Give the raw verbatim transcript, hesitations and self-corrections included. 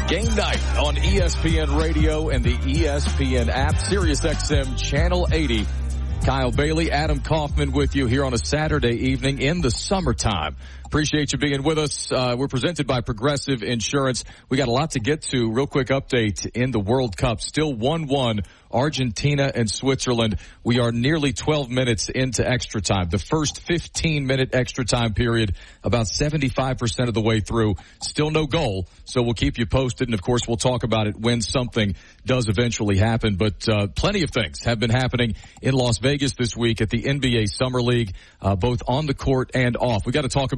Game night on E S P N Radio and the E S P N app, Sirius X M Channel eighty. Kyle Bailey, Adam Kaufman with you here on a Saturday evening in the summertime. Appreciate you being with us. Uh, we're presented by Progressive Insurance. We got a lot to get to. Real quick update in the World Cup. Still one one, Argentina and Switzerland. We are nearly twelve minutes into extra time. The first fifteen minute extra time period, about seventy-five percent of the way through. Still no goal, so we'll keep you posted. And, of course, we'll talk about it when something does eventually happen. But uh, plenty of things have been happening in Las Vegas this week at the N B A Summer League, uh, both on the court and off. We got to talk about